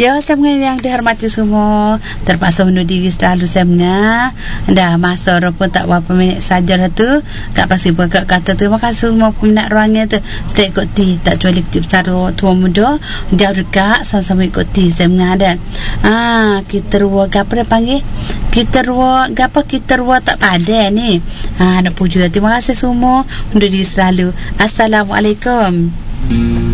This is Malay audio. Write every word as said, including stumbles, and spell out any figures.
Ya, saya yang dihormati semua, terpaksa undur diri selalu saya menga. Dah masa pun tak berapa minit saja lah tu. Kak pasti berkat kata terima kasih semua peminat ruangnya tu. Stay ikuti tak cuali kecil besar tua muda. Dia dekat sama-sama ikuti saya menga dan. Ah, kita ruang apa dia panggil? Kita ruang apa kita ruang tak padan ni. Ah, nak puji. Terima kasih semua. Undur diri selalu. Assalamualaikum.